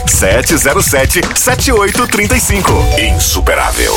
707-7835. Insuperável.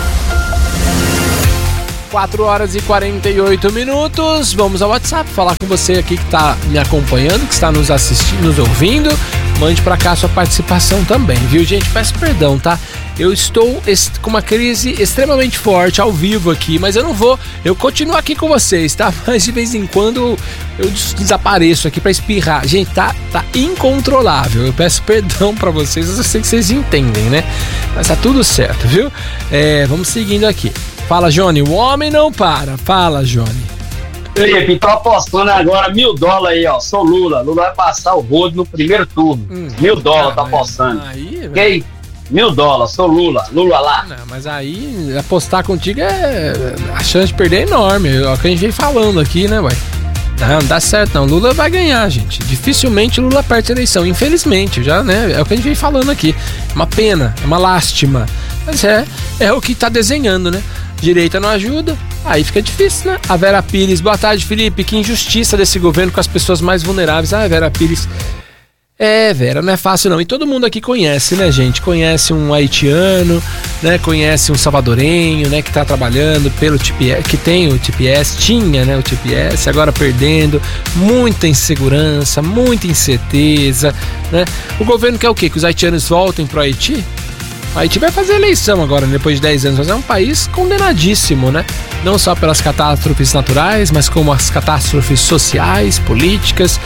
4h48. Vamos ao WhatsApp falar com você aqui que está me acompanhando, que está nos assistindo, nos ouvindo. Mande para cá sua participação também, viu, gente? Peço perdão, tá? Eu estou com uma crise extremamente forte ao vivo aqui, mas eu continuo aqui com vocês, tá? Mas de vez em quando eu desapareço aqui para espirrar. Gente, tá incontrolável. Eu peço perdão para vocês, eu sei que vocês entendem, né? Mas tá tudo certo, viu? Vamos seguindo aqui. Fala, Johnny, o homem não para. Fala, Johnny. Felipe, tô apostando agora $1.000 aí, ó. Sou Lula. Lula vai passar o rodo no primeiro turno. $1.000, tô apostando. Aí, ok? $1.000, sou Lula. Lula lá. Não, mas aí apostar contigo a chance de perder é enorme. É o que a gente vem falando aqui, né, ué? Não dá certo não. Lula vai ganhar, gente. Dificilmente Lula perde a eleição. Infelizmente, já, né? É o que a gente vem falando aqui. Uma pena, é uma lástima. Mas é o que tá desenhando, né? Direita não ajuda, aí fica difícil, né? A Vera Pires, boa tarde, Felipe. Que injustiça desse governo com as pessoas mais vulneráveis. Vera Pires. Vera, não é fácil não. E todo mundo aqui conhece, né, gente? Conhece um haitiano, né? Conhece um salvadorenho, né? Que tá trabalhando pelo TPS, que tem o TPS, tinha, né? O TPS, agora perdendo. Muita insegurança, muita incerteza, né? O governo quer o quê? Que os haitianos voltem pro Haiti? O Haiti vai fazer eleição agora, depois de 10 anos, mas é um país condenadíssimo, né? Não só pelas catástrofes naturais, mas como as catástrofes sociais, políticas,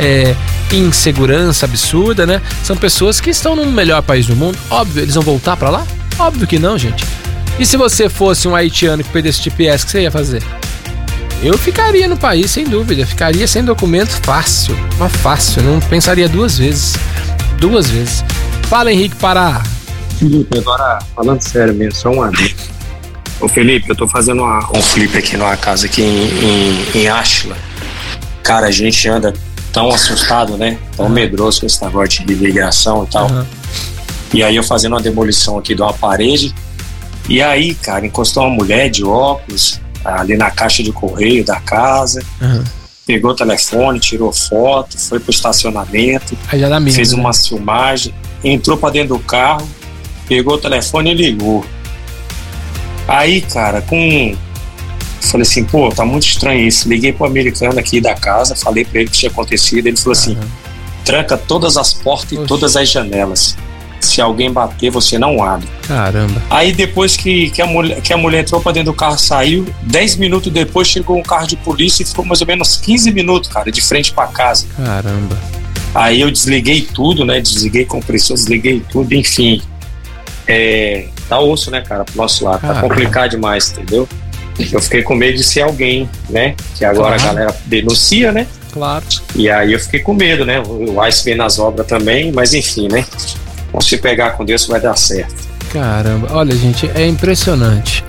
insegurança absurda, né? São pessoas que estão no melhor país do mundo. Óbvio, eles vão voltar pra lá? Óbvio que não, gente. E se você fosse um haitiano que perdesse TPS, o que você ia fazer? Eu ficaria no país, sem dúvida. Ficaria sem documento fácil. Mas fácil, não pensaria duas vezes. Fala, Henrique Pará. Felipe, agora falando sério mesmo, só um adendo. Ô Felipe, eu tô fazendo um flip aqui numa casa aqui em Ashla. Cara, a gente anda tão assustado, né? Tão medroso com esse negócio de imigração e tal. E aí eu fazendo uma demolição aqui de uma parede. E aí, cara, encostou uma mulher de óculos ali na caixa de correio da casa. Pegou o telefone, tirou foto, foi pro estacionamento. Aí já dá medo, fez né? uma filmagem, entrou pra dentro do carro, pegou o telefone e ligou. Aí, cara, falei assim, pô, tá muito estranho isso. Liguei pro americano aqui da casa, falei pra ele o que tinha acontecido. Ele falou assim, tranca todas as portas e todas as janelas. Se alguém bater, você não abre. Caramba. Aí depois que a mulher entrou pra dentro do carro, saiu, 10 minutos depois chegou um carro de polícia e ficou mais ou menos 15 minutos, cara, de frente pra casa. Caramba. Aí eu desliguei tudo, né? Desliguei compressor, desliguei tudo, enfim. Tá osso, né, cara, pro nosso lado. Tá complicado demais, entendeu? Eu fiquei com medo de ser alguém, né? Que agora a galera denuncia, né? Claro. E aí eu fiquei com medo, né? O Ice vem nas obras também, mas enfim, né? Vamos se pegar com Deus, vai dar certo. Caramba, olha, gente, é impressionante.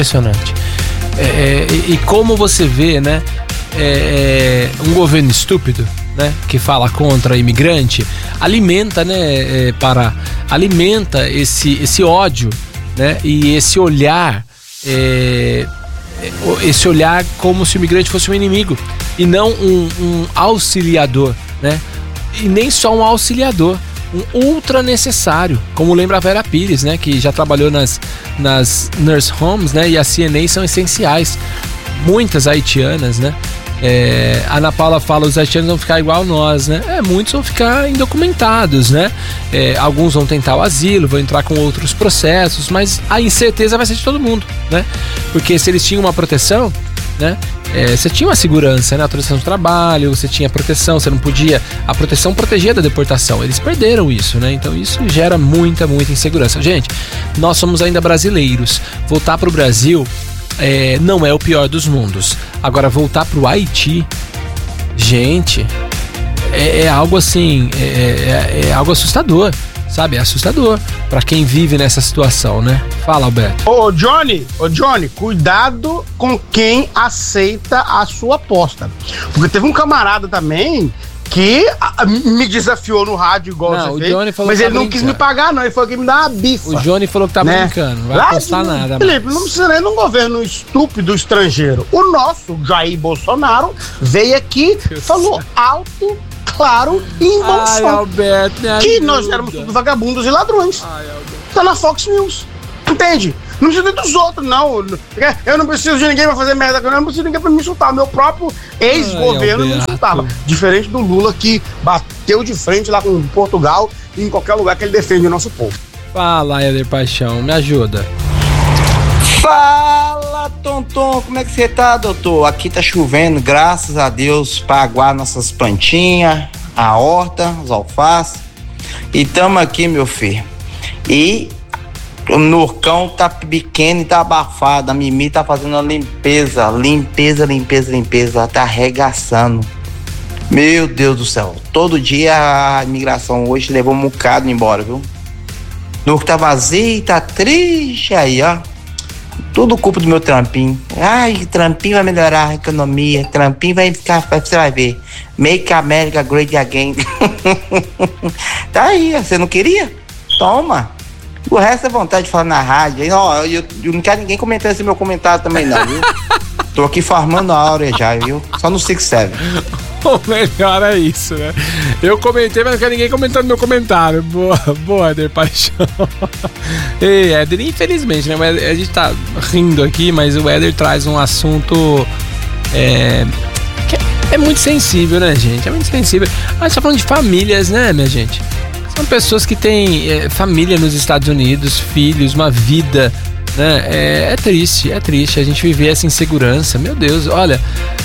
E como você vê, né? Um governo estúpido, né, que fala contra imigrante, alimenta, né, alimenta esse ódio, né, e esse olhar como se o imigrante fosse um inimigo e não um auxiliador, né, e nem só um auxiliador, um ultra necessário, como lembra a Vera Pires, né, que já trabalhou nas nurse homes, né, e a CNA são essenciais, muitas haitianas, né. A Ana Paula fala, os haitianos vão ficar igual nós, né? Muitos vão ficar indocumentados, né? Alguns vão tentar o asilo, vão entrar com outros processos, mas a incerteza vai ser de todo mundo, né? Porque se eles tinham uma proteção, né? Você tinha uma segurança, né? A proteção do trabalho, você tinha proteção, você não podia... A proteção protegia da deportação, eles perderam isso, né? Então isso gera muita insegurança. Gente, nós somos ainda brasileiros. Voltar pro Brasil... não é o pior dos mundos. Agora, voltar pro Haiti, gente, é algo assim, é algo assustador, sabe? É assustador pra quem vive nessa situação, né? Fala, Alberto. Ô Johnny, cuidado com quem aceita a sua aposta. Porque teve um camarada também que me desafiou no rádio igual você fez, mas ele não quis me pagar não, ele falou que me dá uma bifa. O Johnny falou que tá brincando, não vai apostar nada. Felipe, não precisa nem de um governo estúpido estrangeiro. O nosso Jair Bolsonaro veio aqui, falou alto, claro e em bom som. Alberto, que nós éramos tudo vagabundos e ladrões. Tá na Fox News. Entende? Não precisa dos outros, não. Eu não preciso de ninguém pra fazer merda, eu não preciso de ninguém pra me insultar. Meu próprio ex-governo me insultava. Diferente do Lula, que bateu de frente lá com Portugal e em qualquer lugar que ele defende o nosso povo. Fala, Éder Paixão, me ajuda. Fala, Tonton, como é que você tá, doutor? Aqui tá chovendo, graças a Deus, pra aguar nossas plantinhas, a horta, os alfaces. E tamo aqui, meu filho. E o Nurcão tá pequeno e tá abafado. A Mimi tá fazendo a limpeza. Ela tá arregaçando. Meu Deus do céu. Todo dia a imigração hoje levou um bocado embora, viu? Nurco tá vazio, tá triste aí, ó. Tudo culpa do meu trampinho. Ai, trampinho vai melhorar a economia. Trampinho vai ficar, você vai ver. Make America Great Again. Tá aí, você não queria? Toma. O resto é vontade de falar na rádio. Eu não quero ninguém comentando esse meu comentário também não, viu? Tô aqui farmando a áurea já, viu? Só no 6-7. O melhor é isso, né? Eu comentei, mas não quero ninguém comentando meu comentário. Boa, Éder Paixão. Ei, Éder, infelizmente, né? A gente tá rindo aqui, mas o Éder traz um assunto que é muito sensível, né, gente? É muito sensível. A gente tá falando de famílias, né, minha gente? São pessoas que têm família nos Estados Unidos, filhos, uma vida, né? É triste a gente viver essa insegurança. Meu Deus, olha,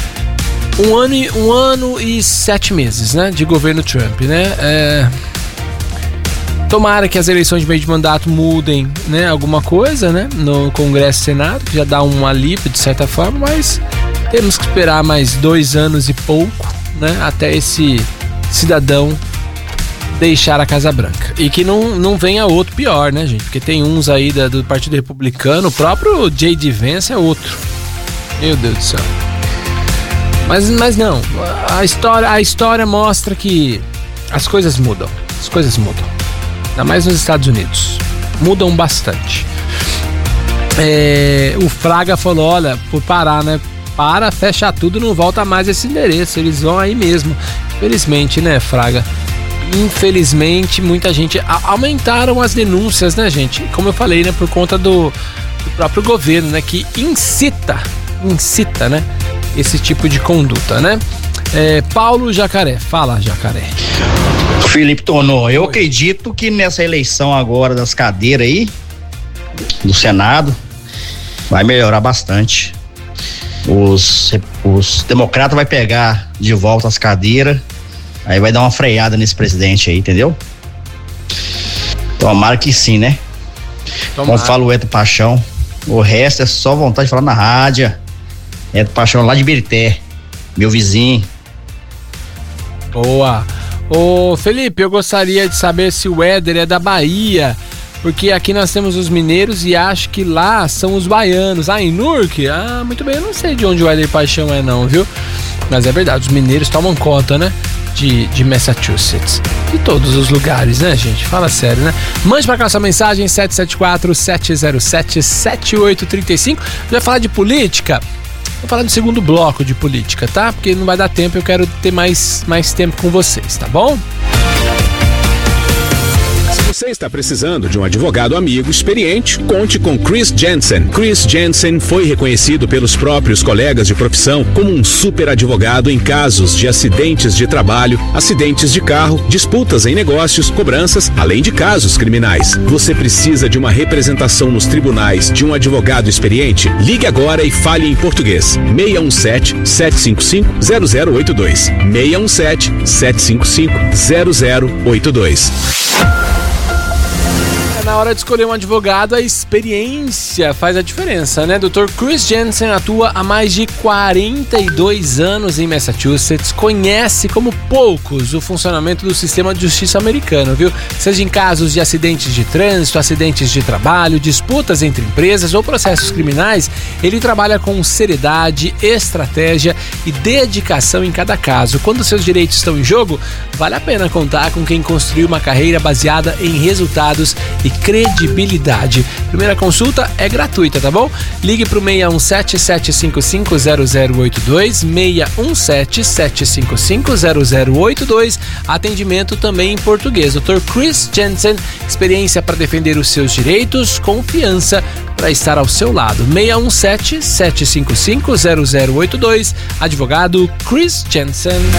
um ano e 7 meses, né, de governo Trump, né? Tomara que as eleições de meio de mandato mudem, né, alguma coisa, né, no Congresso e Senado, que já dá um alívio de certa forma, mas temos que esperar mais 2 anos e pouco, né, até esse cidadão deixar a Casa Branca. E que não venha outro pior, né, gente? Porque tem uns aí do Partido Republicano, o próprio J.D. Vance é outro. Meu Deus do céu. Mas não, a história mostra que as coisas mudam. As coisas mudam. Ainda mais nos Estados Unidos. Mudam bastante. O Fraga falou, olha, por parar, né? Fecha tudo, não volta mais esse endereço. Eles vão aí mesmo. Infelizmente, né, Fraga? Infelizmente, muita gente... Aumentaram as denúncias, né, gente? Como eu falei, né? Por conta do próprio governo, né? Que incita, né? Esse tipo de conduta, né? Paulo Jacaré. Fala, Jacaré. Felipe Tonô, eu acredito que nessa eleição agora das cadeiras aí, do Senado, vai melhorar bastante. Os democratas vai pegar de volta as cadeiras, aí vai dar uma freada nesse presidente aí, entendeu? Tomara que sim, né? Como fala o Éder Paixão, o resto é só vontade de falar na rádio. Éder Paixão lá de Birité, meu vizinho. Boa. Ô Felipe, eu gostaria de saber se o Éder é da Bahia, porque aqui nós temos os mineiros e acho que lá são os baianos. Em Newark? Muito bem, eu não sei de onde o Éder Paixão é não, viu? Mas é verdade, os mineiros tomam conta, né? De Massachusetts. De todos os lugares, né, gente? Fala sério, né? Mande pra cá sua mensagem, 774-707-7835. Vai falar de política? Vou falar do segundo bloco de política, tá? Porque não vai dar tempo, eu quero ter mais tempo com vocês, tá bom? Você está precisando de um advogado amigo experiente? Conte com Chris Jensen. Chris Jensen foi reconhecido pelos próprios colegas de profissão como um super advogado em casos de acidentes de trabalho, acidentes de carro, disputas em negócios, cobranças, além de casos criminais. Você precisa de uma representação nos tribunais de um advogado experiente? Ligue agora e fale em português. 617-755-0082. 617-755-0082. Na hora de escolher um advogado, a experiência faz a diferença, né? Dr. Chris Jensen atua há mais de 42 anos em Massachusetts, conhece como poucos o funcionamento do sistema de justiça americano, viu? Seja em casos de acidentes de trânsito, acidentes de trabalho, disputas entre empresas ou processos criminais, ele trabalha com seriedade, estratégia e dedicação em cada caso. Quando seus direitos estão em jogo, vale a pena contar com quem construiu uma carreira baseada em resultados e credibilidade. Primeira consulta é gratuita, tá bom? Ligue pro 617-755-0082, 617-755-0082. Atendimento também em português. Dr. Chris Jensen, experiência para defender os seus direitos, confiança para estar ao seu lado. 617-755-0082, advogado Chris Jensen.